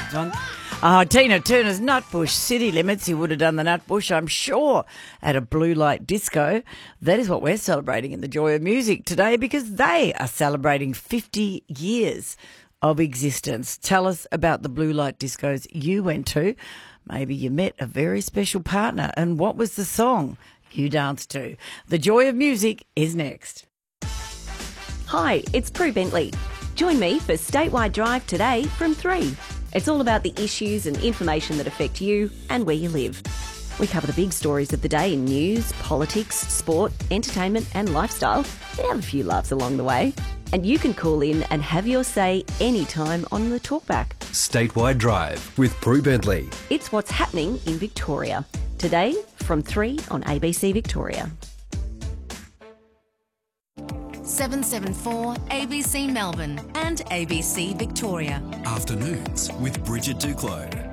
Song. Tina Turner's Nutbush City Limits. He would have done the Nutbush, I'm sure, at a blue light disco. That is what we're celebrating in the Joy of Music today because they are celebrating 50 years of existence. Tell us about the blue light discos you went to. Maybe you met a very special partner. And what was the song you danced to? The Joy of Music is next. Hi, it's Prue Bentley. Join me for Statewide Drive today from 3. It's all about the issues and information that affect you and where you live. We cover the big stories of the day in news, politics, sport, entertainment and lifestyle. We have a few laughs along the way. And you can call in and have your say anytime on the talkback. Statewide Drive with Prue Bentley. It's what's happening in Victoria. Today from 3 on ABC Victoria. 774 ABC Melbourne and ABC Victoria. Afternoons with Bridget Duclos.